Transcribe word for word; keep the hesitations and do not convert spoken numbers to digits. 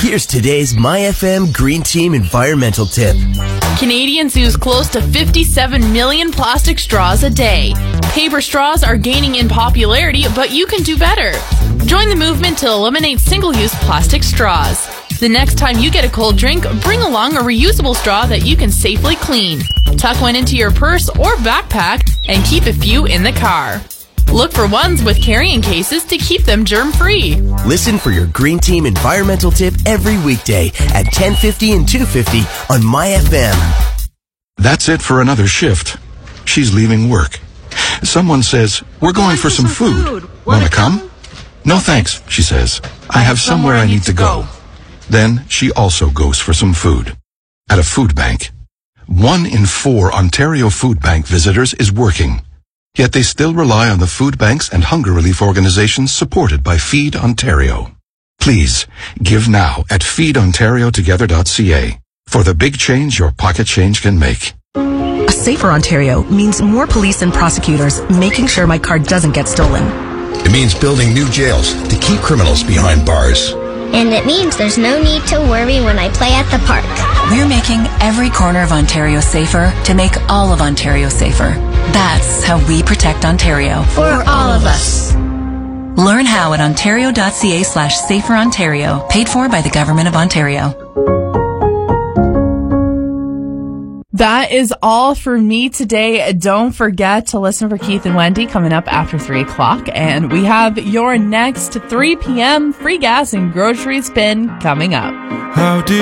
Here's today's My F M Green Team environmental tip. Canadians use close to fifty-seven million plastic straws a day. Paper straws are gaining in popularity, but you can do better. Join the movement to eliminate single-use plastic straws. The next time you get a cold drink, bring along a reusable straw that you can safely clean. Tuck one into your purse or backpack and keep a few in the car. Look for ones with carrying cases to keep them germ-free. Listen for your Green Team environmental tip every weekday at ten fifty and two fifty on My F M. That's it for another shift. She's leaving work. Someone says, "We're going for some food. Wanna come?" "No thanks," she says. "I have somewhere I need to go." Then she also goes for some food. At a food bank. One in four Ontario Food Bank visitors is working. Yet they still rely on the food banks and hunger relief organizations supported by Feed Ontario. Please, give now at feed ontario together dot c a for the big change your pocket change can make. A safer Ontario means more police and prosecutors making sure my car doesn't get stolen. It means building new jails to keep criminals behind bars. And it means there's no need to worry when I play at the park. We're making every corner of Ontario safer to make all of Ontario safer. That's how we protect Ontario. For all of us. Learn how at ontario dot c a slash safer Ontario. Paid for by the Government of Ontario. That is all for me today. Don't forget to listen for Keith and Wendy coming up after three o'clock. And we have your next three p.m. free gas and grocery spin coming up. How do